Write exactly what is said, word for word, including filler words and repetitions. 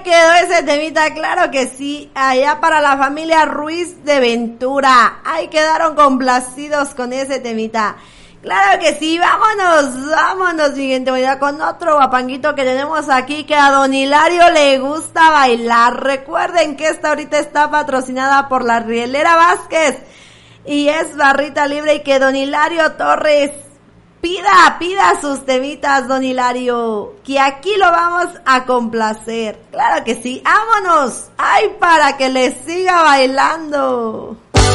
quedó ese temita, claro que sí, allá para la familia Ruiz de Ventura. Ahí quedaron complacidos con ese temita. Claro que sí, vámonos, vámonos, mi gente, voy a con otro guapanguito que tenemos aquí que a Don Hilario le gusta bailar. Recuerden que esta ahorita está patrocinada por la Rielera Vázquez y es barrita libre, y que Don Hilario Torres pida, pida sus temitas, Don Hilario, que aquí lo vamos a complacer. Claro que sí, vámonos, ay, para que le siga bailando.